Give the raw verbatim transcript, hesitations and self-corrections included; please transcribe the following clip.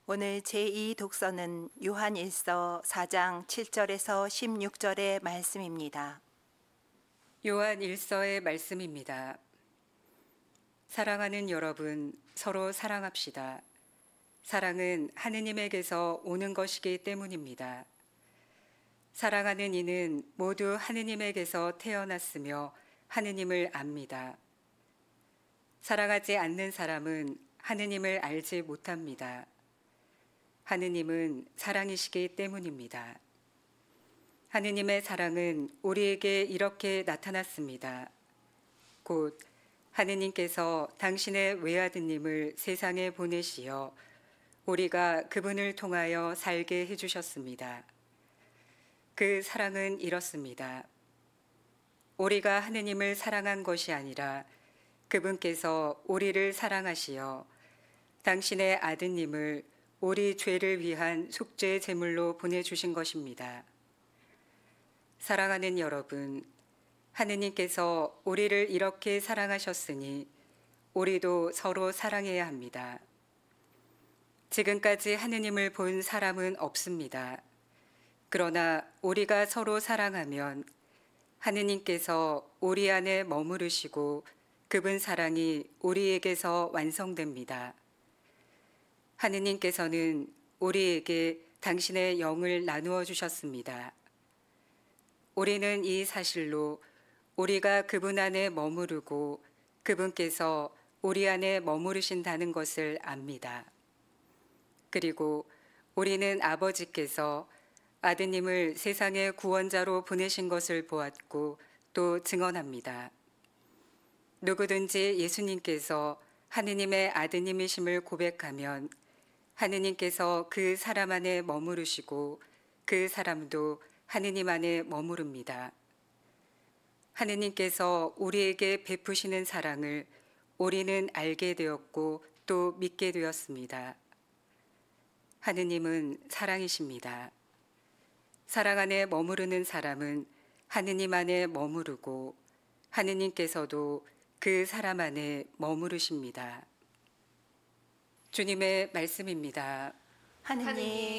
오늘 제이 독서는 요한일서 사 장 칠 절에서 십육 절의 말씀입니다. 요한 일서의 말씀입니다. 사랑하는 여러분, 서로 사랑합시다. 사랑은 하느님에게서 오는 것이기 때문입니다. 사랑하는 이는 모두 하느님에게서 태어났으며 하느님을 압니다. 사랑하지 않는 사람은 하느님을 알지 못합니다. 하느님은 사랑이시기 때문입니다. 하느님의 사랑은 우리에게 이렇게 나타났습니다. 곧 하느님께서 당신의 외아드님을 세상에 보내시어 우리가 그분을 통하여 살게 해주셨습니다. 그 사랑은 이렇습니다. 우리가 하느님을 사랑한 것이 아니라 그분께서 우리를 사랑하시어 당신의 아드님을 우리 죄를 위한 속죄 제물로 보내주신 것입니다. 사랑하는 여러분, 하느님께서 우리를 이렇게 사랑하셨으니 우리도 서로 사랑해야 합니다. 지금까지 하느님을 본 사람은 없습니다. 그러나 우리가 서로 사랑하면 하느님께서 우리 안에 머무르시고 그분 사랑이 우리에게서 완성됩니다. 하느님께서는 우리에게 당신의 영을 나누어 주셨습니다. 우리는 이 사실로 우리가 그분 안에 머무르고 그분께서 우리 안에 머무르신다는 것을 압니다. 그리고 우리는 아버지께서 아드님을 세상의 구원자로 보내신 것을 보았고 또 증언합니다. 누구든지 예수님께서 하느님의 아드님이심을 고백하면 하느님께서 그 사람 안에 머무르시고 그 사람도 하느님 안에 머무릅니다. 하느님께서 우리에게 베푸시는 사랑을 우리는 알게 되었고 또 믿게 되었습니다. 하느님은 사랑이십니다. 사랑 안에 머무르는 사람은 하느님 안에 머무르고 하느님께서도 그 사람 안에 머무르십니다. 주님의 말씀입니다. 하느님,